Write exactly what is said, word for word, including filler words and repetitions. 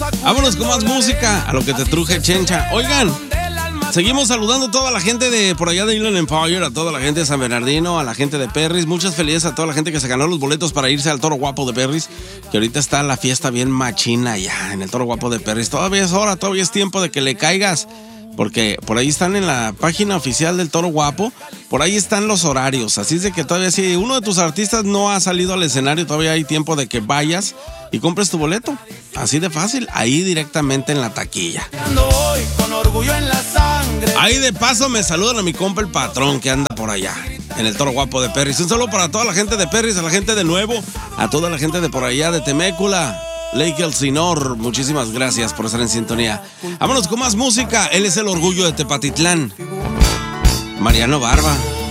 Vámonos con más música, a lo que te truje, Chencha. Oigan, seguimos saludando a toda la gente de por allá de Inland Empire, a toda la gente de San Bernardino, a la gente de Perris. Muchas felicidades a toda la gente que se ganó los boletos para irse al Toro Guapo de Perris, que ahorita está la fiesta bien machina ya en el Toro Guapo de Perris. Todavía es hora, todavía es tiempo de que le caigas, porque por ahí están en la página oficial del Toro Guapo, por ahí están los horarios. Así es de que todavía, si uno de tus artistas no ha salido al escenario, todavía hay tiempo de que vayas y compres tu boleto. Así de fácil, ahí directamente en la taquilla. Ahí de paso me saludan a mi compa el patrón que anda por allá en el Toro Guapo de Perris. Un saludo para toda la gente de Perris, a la gente de Nuevo, a toda la gente de por allá de Temécula, Lake Elsinore. Muchísimas gracias por estar en sintonía. Vámonos con más música. Él es el orgullo de Tepatitlán, Mariano Barba.